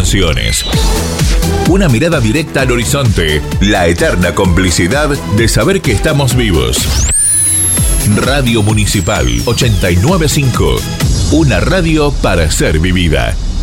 sensaciones. Una mirada directa al horizonte, la eterna complicidad de saber que estamos vivos. Radio Municipal 895, una radio para ser vivida.